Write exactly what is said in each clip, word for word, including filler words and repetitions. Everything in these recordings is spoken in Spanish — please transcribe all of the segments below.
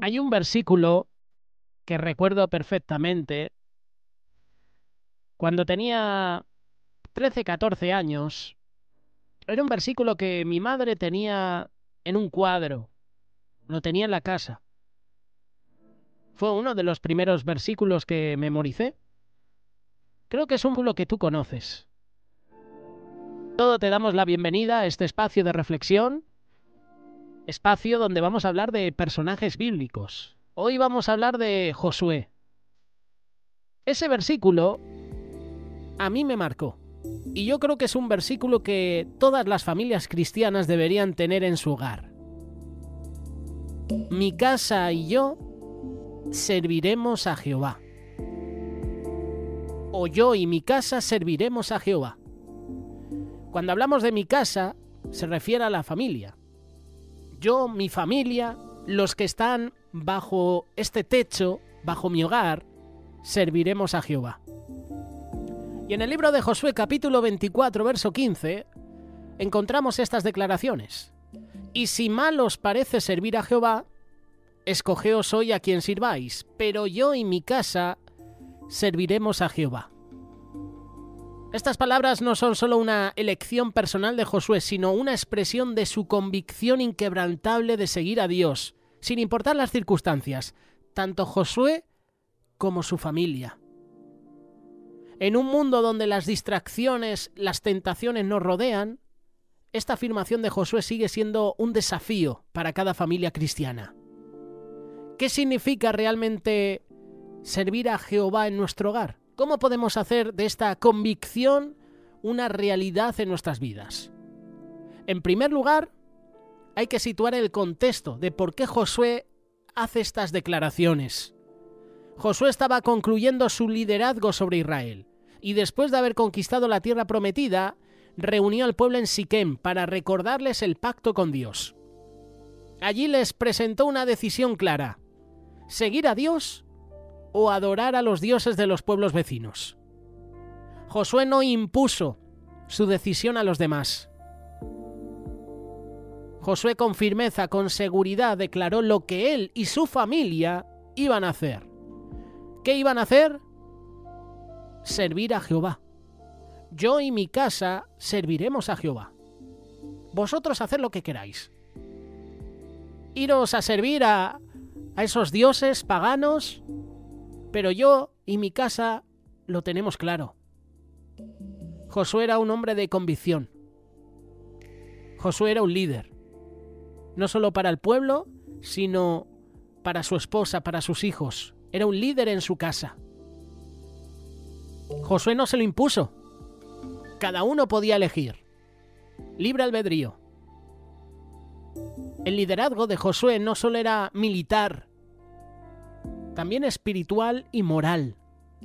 Hay un versículo que recuerdo perfectamente. Cuando tenía trece, catorce años, era un versículo que mi madre tenía en un cuadro, lo tenía en la casa. Fue uno de los primeros versículos que memoricé. Creo que es un versículo que tú conoces. Todo te damos la bienvenida a este espacio de reflexión, espacio donde vamos a hablar de personajes bíblicos. Hoy vamos a hablar de Josué. Ese versículo a mí me marcó. Y yo creo que es un versículo que todas las familias cristianas deberían tener en su hogar. Mi casa y yo serviremos a Jehová. O yo y mi casa serviremos a Jehová. Cuando hablamos de mi casa, se refiere a la familia. Yo, mi familia, los que están bajo este techo, bajo mi hogar, serviremos a Jehová. Y en el libro de Josué, capítulo veinticuatro, verso quince, encontramos estas declaraciones. Y si mal os parece servir a Jehová, escogeos hoy a quien sirváis, pero yo y mi casa serviremos a Jehová. Estas palabras no son solo una elección personal de Josué, sino una expresión de su convicción inquebrantable de seguir a Dios, sin importar las circunstancias, tanto Josué como su familia. En un mundo donde las distracciones, las tentaciones nos rodean, esta afirmación de Josué sigue siendo un desafío para cada familia cristiana. ¿Qué significa realmente servir a Jehová en nuestro hogar? ¿Cómo podemos hacer de esta convicción una realidad en nuestras vidas? En primer lugar, hay que situar el contexto de por qué Josué hace estas declaraciones. Josué estaba concluyendo su liderazgo sobre Israel y después de haber conquistado la tierra prometida, reunió al pueblo en Siquem para recordarles el pacto con Dios. Allí les presentó una decisión clara: ¿seguir a Dios o adorar a los dioses de los pueblos vecinos? Josué no impuso su decisión a los demás. Josué con firmeza, con seguridad, declaró lo que él y su familia iban a hacer. ¿Qué iban a hacer? Servir a Jehová. Yo y mi casa serviremos a Jehová. Vosotros haced lo que queráis. Iros a servir a, a esos dioses paganos, pero yo y mi casa lo tenemos claro. Josué era un hombre de convicción. Josué era un líder, no solo para el pueblo, sino para su esposa, para sus hijos. Era un líder en su casa. Josué no se lo impuso. Cada uno podía elegir. Libre albedrío. El liderazgo de Josué no solo era militar, también espiritual y moral.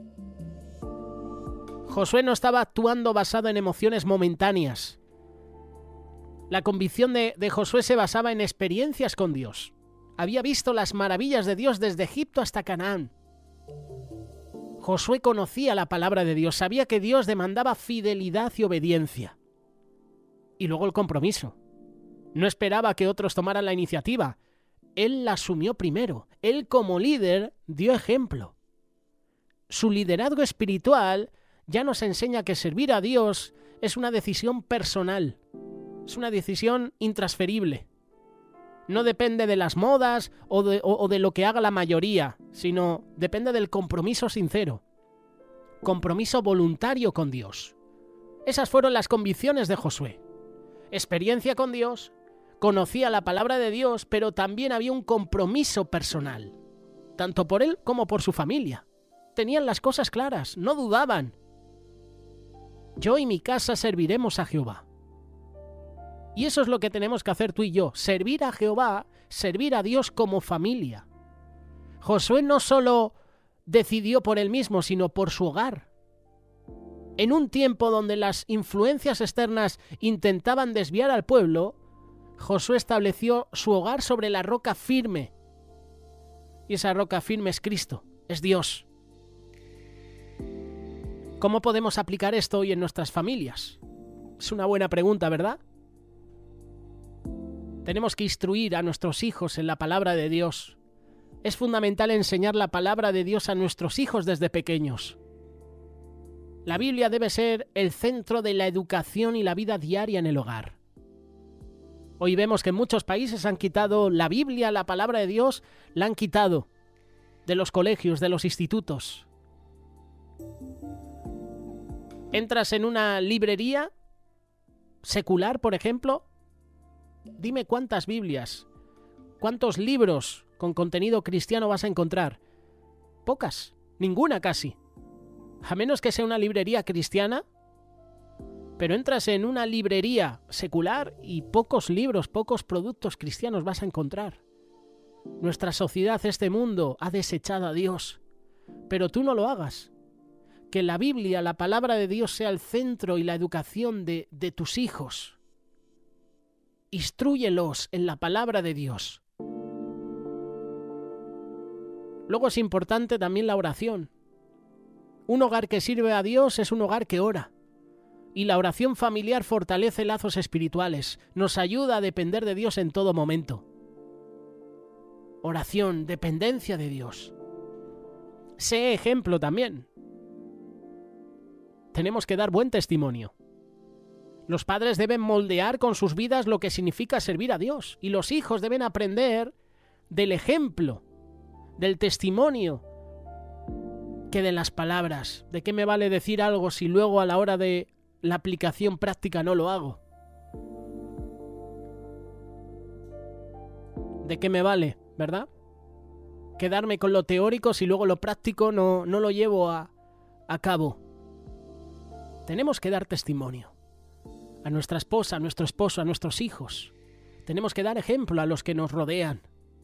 Josué no estaba actuando basado en emociones momentáneas. La convicción de, de Josué se basaba en experiencias con Dios. Había visto las maravillas de Dios desde Egipto hasta Canaán. Josué conocía la palabra de Dios, sabía que Dios demandaba fidelidad y obediencia. Y luego el compromiso. No esperaba que otros tomaran la iniciativa. Él la asumió primero. Él como líder dio ejemplo. Su liderazgo espiritual ya nos enseña que servir a Dios es una decisión personal. Es una decisión intransferible. No depende de las modas o de, o, o de lo que haga la mayoría, sino depende del compromiso sincero. Compromiso voluntario con Dios. Esas fueron las convicciones de Josué. Experiencia con Dios, conocía la palabra de Dios, pero también había un compromiso personal, tanto por él como por su familia. Tenían las cosas claras, no dudaban. Yo y mi casa serviremos a Jehová. Y eso es lo que tenemos que hacer tú y yo, servir a Jehová, servir a Dios como familia. Josué no solo decidió por él mismo, sino por su hogar. En un tiempo donde las influencias externas intentaban desviar al pueblo, Josué estableció su hogar sobre la roca firme. Y esa roca firme es Cristo, es Dios. ¿Cómo podemos aplicar esto hoy en nuestras familias? Es una buena pregunta, ¿verdad? Tenemos que instruir a nuestros hijos en la palabra de Dios. Es fundamental enseñar la palabra de Dios a nuestros hijos desde pequeños. La Biblia debe ser el centro de la educación y la vida diaria en el hogar. Hoy vemos que en muchos países han quitado la Biblia, la palabra de Dios, la han quitado de los colegios, de los institutos. Entras en una librería secular, por ejemplo, dime cuántas Biblias, cuántos libros con contenido cristiano vas a encontrar. Pocas, ninguna casi. A menos que sea una librería cristiana, pero entras en una librería secular y pocos libros, pocos productos cristianos vas a encontrar. Nuestra sociedad, este mundo, ha desechado a Dios, pero tú no lo hagas. Que la Biblia, la palabra de Dios, sea el centro y la educación de, de tus hijos. Instrúyelos en la palabra de Dios. Luego es importante también la oración. Un hogar que sirve a Dios es un hogar que ora. Y la oración familiar fortalece lazos espirituales, nos ayuda a depender de Dios en todo momento. Oración, dependencia de Dios. Sé ejemplo también. Tenemos que dar buen testimonio. Los padres deben moldear con sus vidas lo que significa servir a Dios, y los hijos deben aprender del ejemplo, del testimonio, que de las palabras. ¿De qué me vale decir algo si luego a la hora de la aplicación práctica no lo hago? ¿De qué me vale, verdad? Quedarme con lo teórico si luego lo práctico no, no lo llevo a, a cabo. Tenemos que dar testimonio a nuestra esposa, a nuestro esposo, a nuestros hijos. Tenemos que dar ejemplo a los que nos rodean.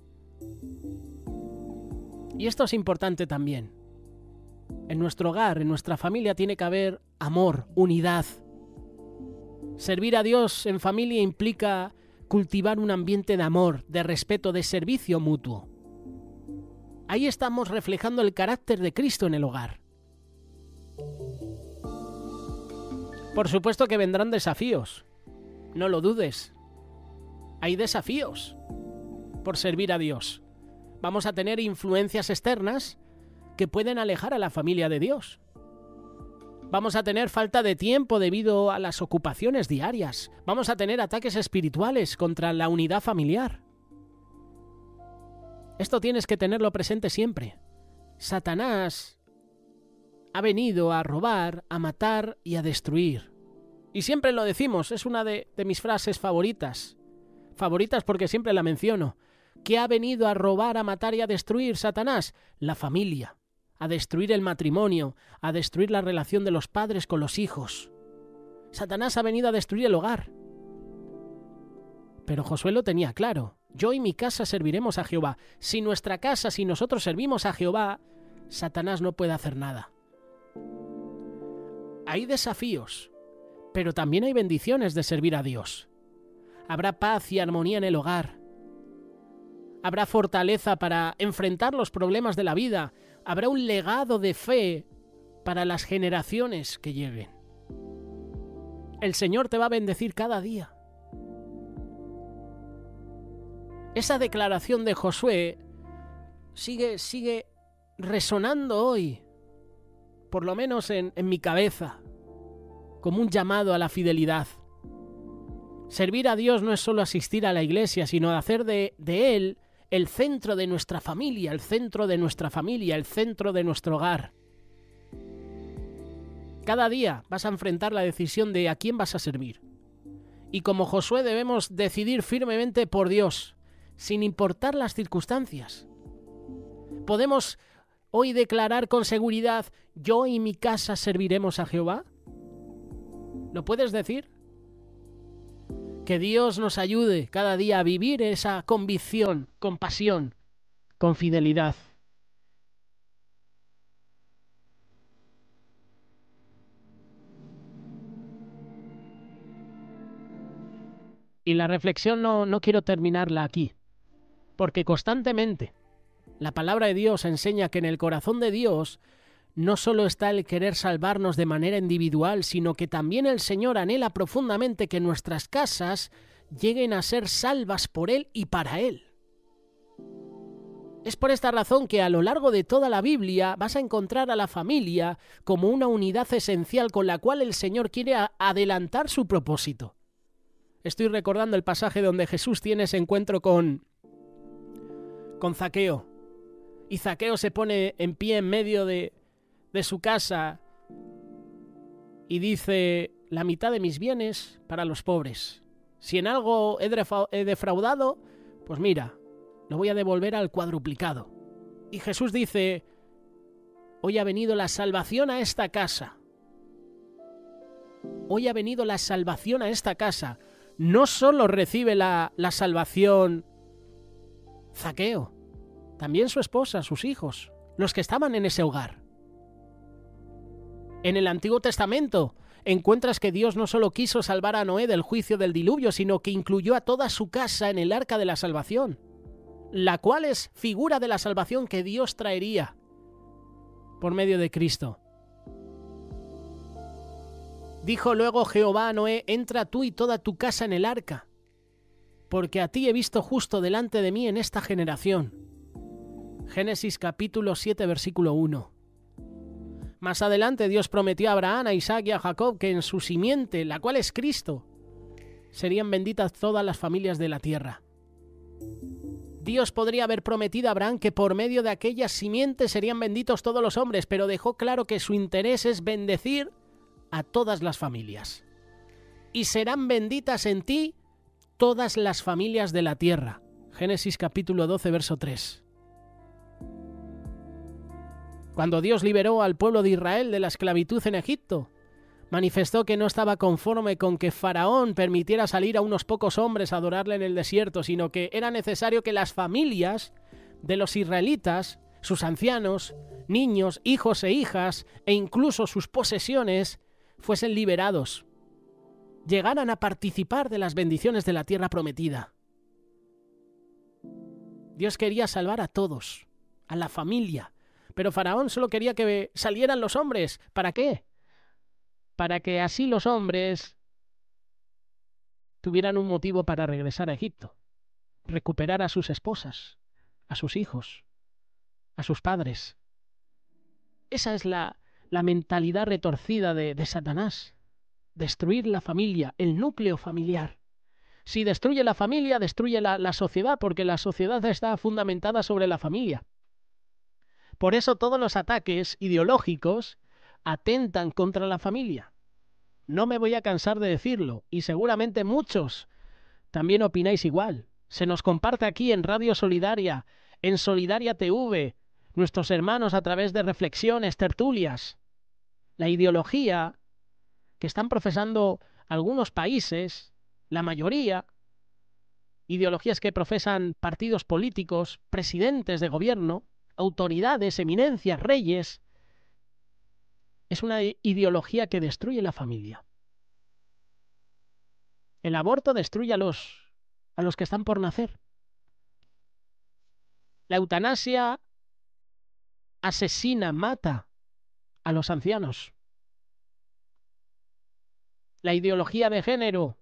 Y esto es importante también. En nuestro hogar, en nuestra familia, tiene que haber amor, unidad. Servir a Dios en familia implica cultivar un ambiente de amor, de respeto, de servicio mutuo. Ahí estamos reflejando el carácter de Cristo en el hogar. Por supuesto que vendrán desafíos, no lo dudes. Hay desafíos por servir a Dios. Vamos a tener influencias externas que pueden alejar a la familia de Dios. Vamos a tener falta de tiempo debido a las ocupaciones diarias. Vamos a tener ataques espirituales contra la unidad familiar. Esto tienes que tenerlo presente siempre. Satanás ha venido a robar, a matar y a destruir. Y siempre lo decimos, es una de, de mis frases favoritas. Favoritas porque siempre la menciono. ¿Qué ha venido a robar, a matar y a destruir Satanás? La familia. A destruir el matrimonio, a destruir la relación de los padres con los hijos. Satanás ha venido a destruir el hogar. Pero Josué lo tenía claro. Yo y mi casa serviremos a Jehová. Si nuestra casa, si nosotros servimos a Jehová, Satanás no puede hacer nada. Hay desafíos, pero también hay bendiciones de servir a Dios. Habrá paz y armonía en el hogar. Habrá fortaleza para enfrentar los problemas de la vida. Habrá un legado de fe para las generaciones que lleguen. El Señor te va a bendecir cada día. Esa declaración de Josué sigue, sigue resonando hoy, por lo menos en, en mi cabeza, como un llamado a la fidelidad. Servir a Dios no es solo asistir a la iglesia, sino hacer de, de Él el centro de nuestra familia, el centro de nuestra familia, el centro de nuestro hogar. Cada día vas a enfrentar la decisión de a quién vas a servir. Y como Josué debemos decidir firmemente por Dios, sin importar las circunstancias. ¿Podemos hoy declarar con seguridad, yo y mi casa serviremos a Jehová? ¿Lo puedes decir? Que Dios nos ayude cada día a vivir esa convicción, con pasión, con fidelidad. Y la reflexión no, no quiero terminarla aquí, porque constantemente la palabra de Dios enseña que en el corazón de Dios no solo está el querer salvarnos de manera individual, sino que también el Señor anhela profundamente que nuestras casas lleguen a ser salvas por Él y para Él. Es por esta razón que a lo largo de toda la Biblia vas a encontrar a la familia como una unidad esencial con la cual el Señor quiere adelantar su propósito. Estoy recordando el pasaje donde Jesús tiene ese encuentro con, con Zaqueo. Y Zaqueo se pone en pie en medio de, de su casa y dice: la mitad de mis bienes para los pobres. Si en algo he defraudado, pues mira, lo voy a devolver al cuadruplicado. Y Jesús dice: hoy ha venido la salvación a esta casa. Hoy ha venido la salvación a esta casa. No solo recibe la, la salvación Zaqueo, también su esposa, sus hijos, los que estaban en ese hogar. En el Antiguo Testamento encuentras que Dios no solo quiso salvar a Noé del juicio del diluvio, sino que incluyó a toda su casa en el arca de la salvación, la cual es figura de la salvación que Dios traería por medio de Cristo. Dijo luego Jehová a Noé: entra tú y toda tu casa en el arca, porque a ti he visto justo delante de mí en esta generación. Génesis capítulo siete, versículo uno. Más adelante Dios prometió a Abraham, a Isaac y a Jacob que en su simiente, la cual es Cristo, serían benditas todas las familias de la tierra. Dios podría haber prometido a Abraham que por medio de aquella simiente serían benditos todos los hombres, pero dejó claro que su interés es bendecir a todas las familias. Y serán benditas en ti todas las familias de la tierra. Génesis capítulo doce, verso tres. Cuando Dios liberó al pueblo de Israel de la esclavitud en Egipto, manifestó que no estaba conforme con que Faraón permitiera salir a unos pocos hombres a adorarle en el desierto, sino que era necesario que las familias de los israelitas, sus ancianos, niños, hijos e hijas, e incluso sus posesiones, fuesen liberados, llegaran a participar de las bendiciones de la tierra prometida. Dios quería salvar a todos, a la familia, pero Faraón solo quería que salieran los hombres. ¿Para qué? Para que así los hombres tuvieran un motivo para regresar a Egipto, recuperar a sus esposas, a sus hijos, a sus padres. Esa es la, la mentalidad retorcida de, de Satanás. Destruir la familia, el núcleo familiar. Si destruye la familia, destruye la, la sociedad, porque la sociedad está fundamentada sobre la familia. Por eso todos los ataques ideológicos atentan contra la familia. No me voy a cansar de decirlo, y seguramente muchos también opináis igual. Se nos comparte aquí en Radio Solidaria, en Solidaria T V, nuestros hermanos a través de reflexiones, tertulias. La ideología que están profesando algunos países, la mayoría, ideologías que profesan partidos políticos, presidentes de gobierno, autoridades, eminencias, reyes, es una ideología que destruye la familia. El aborto destruye a los, a los que están por nacer. La eutanasia asesina, mata a los ancianos. La ideología de género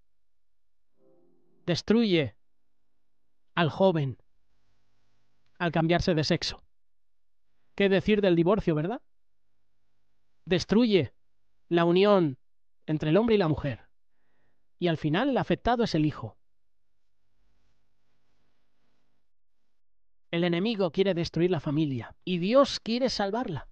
destruye al joven al cambiarse de sexo. ¿Qué decir del divorcio, verdad? Destruye la unión entre el hombre y la mujer. Y al final el afectado es el hijo. El enemigo quiere destruir la familia y Dios quiere salvarla.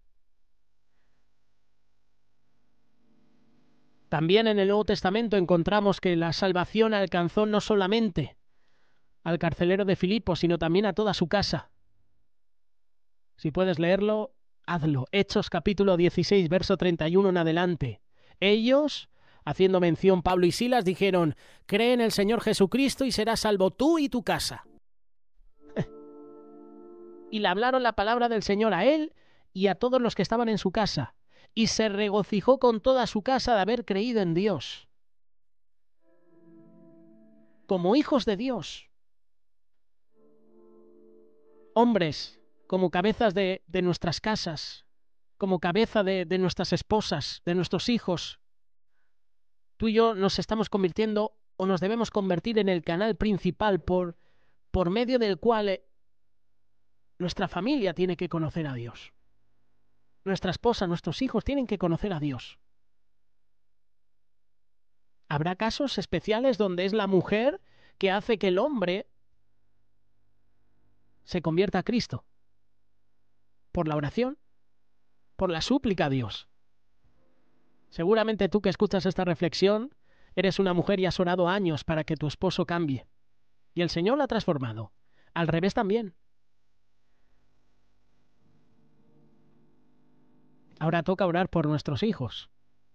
También en el Nuevo Testamento encontramos que la salvación alcanzó no solamente al carcelero de Filipos, sino también a toda su casa. Si puedes leerlo, hazlo. Hechos capítulo dieciséis, verso treinta y uno en adelante. Ellos, haciendo mención Pablo y Silas, dijeron: cree en el Señor Jesucristo y serás salvo tú y tu casa. Y le hablaron la palabra del Señor a él y a todos los que estaban en su casa. Y se regocijó con toda su casa de haber creído en Dios. Como hijos de Dios. Hombres como cabezas de, de nuestras casas, como cabeza de, de nuestras esposas, de nuestros hijos. Tú y yo nos estamos convirtiendo o nos debemos convertir en el canal principal por, por medio del cual Nuestra familia tiene que conocer a Dios. Nuestra esposa, nuestros hijos tienen que conocer a Dios. Habrá casos especiales donde es la mujer que hace que el hombre se convierta a Cristo. Por la oración, por la súplica a Dios. Seguramente tú que escuchas esta reflexión, eres una mujer y has orado años para que tu esposo cambie. Y el Señor lo ha transformado. Al revés también. Ahora toca orar por nuestros hijos.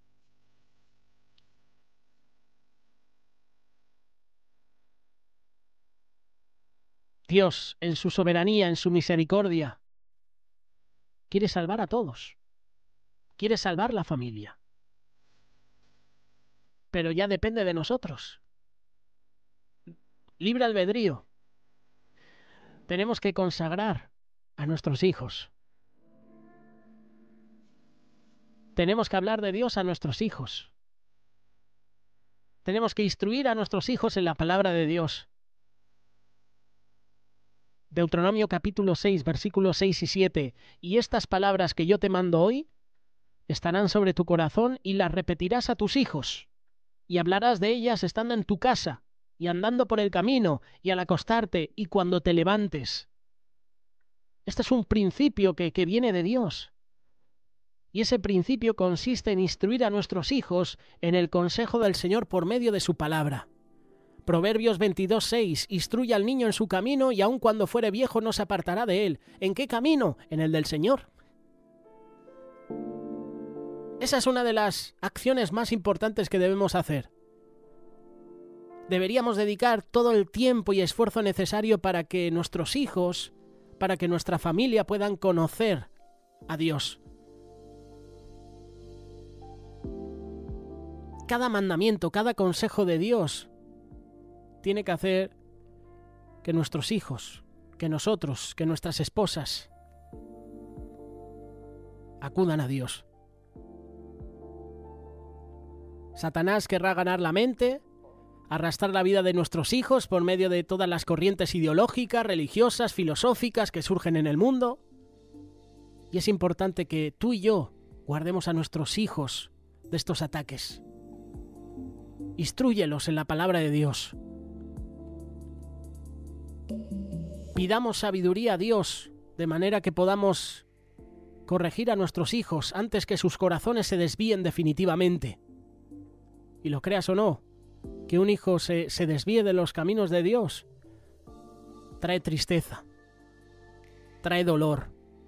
Dios, en su soberanía, en su misericordia, quiere salvar a todos. Quiere salvar la familia. Pero ya depende de nosotros. Libre albedrío. Tenemos que consagrar a nuestros hijos. Tenemos que hablar de Dios a nuestros hijos. Tenemos que instruir a nuestros hijos en la palabra de Dios. Deuteronomio capítulo seis, versículos seis y siete. Y estas palabras que yo te mando hoy estarán sobre tu corazón y las repetirás a tus hijos. Y hablarás de ellas estando en tu casa y andando por el camino y al acostarte y cuando te levantes. Este es un principio que, que viene de Dios. Y ese principio consiste en instruir a nuestros hijos en el consejo del Señor por medio de su palabra. Proverbios veintidós, seis. Instruye al niño en su camino y aun cuando fuere viejo no se apartará de él. ¿En qué camino? En el del Señor. Esa es una de las acciones más importantes que debemos hacer. Deberíamos dedicar todo el tiempo y esfuerzo necesario para que nuestros hijos, para que nuestra familia puedan conocer a Dios. Cada mandamiento, cada consejo de Dios tiene que hacer que nuestros hijos, que nosotros, que nuestras esposas acudan a Dios. Satanás querrá ganar la mente, arrastrar la vida de nuestros hijos por medio de todas las corrientes ideológicas, religiosas, filosóficas que surgen en el mundo. Y es importante que tú y yo guardemos a nuestros hijos de estos ataques. Instrúyelos en la palabra de Dios. Pidamos sabiduría a Dios, de manera que podamos corregir a nuestros hijos antes que sus corazones se desvíen definitivamente. Y lo creas o no, que un hijo se, se desvíe de los caminos de Dios trae tristeza, trae dolor.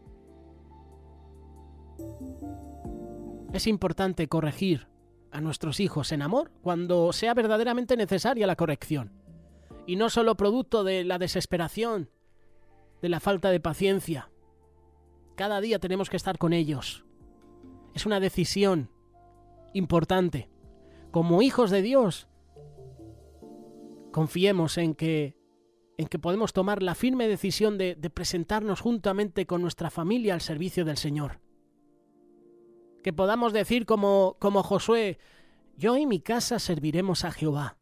Es importante corregir a nuestros hijos en amor cuando sea verdaderamente necesaria la corrección. Y no solo producto de la desesperación, de la falta de paciencia. Cada día tenemos que estar con ellos. Es una decisión importante. Como hijos de Dios, confiemos en que, en que podemos tomar la firme decisión de, de presentarnos juntamente con nuestra familia al servicio del Señor. Que podamos decir como, como Josué, yo y mi casa serviremos a Jehová.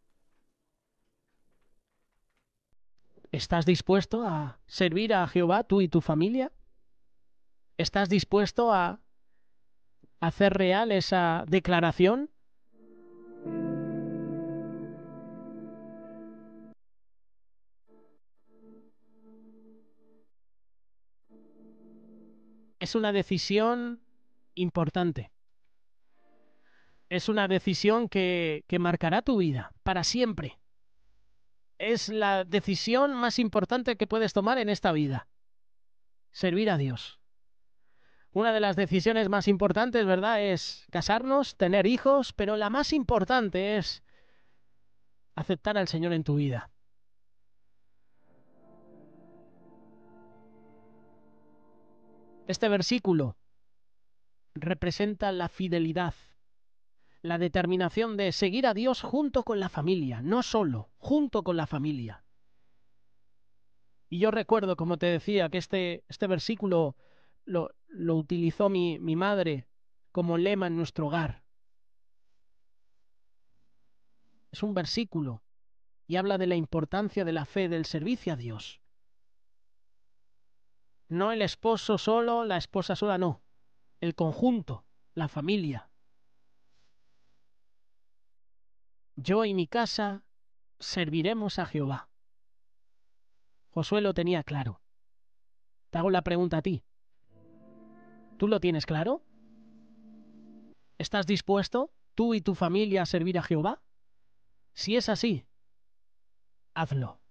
¿Estás dispuesto a servir a Jehová, tú y tu familia? ¿Estás dispuesto a hacer real esa declaración? Es una decisión importante. Es una decisión que, que marcará tu vida para siempre. Es la decisión más importante que puedes tomar en esta vida. Servir a Dios. Una de las decisiones más importantes, ¿verdad?, es casarnos, tener hijos, pero la más importante es aceptar al Señor en tu vida. Este versículo representa la fidelidad, la determinación de seguir a Dios junto con la familia, no solo, junto con la familia. Y yo recuerdo, como te decía, que este, este versículo lo, lo utilizó mi, mi madre como lema en nuestro hogar. Es un versículo y habla de la importancia de la fe, del servicio a Dios. No el esposo solo, la esposa sola, no. El conjunto, la familia. Yo y mi casa serviremos a Jehová. Josué lo tenía claro. Te hago la pregunta a ti. ¿Tú lo tienes claro? ¿Estás dispuesto, tú y tu familia, a servir a Jehová? Si es así, hazlo.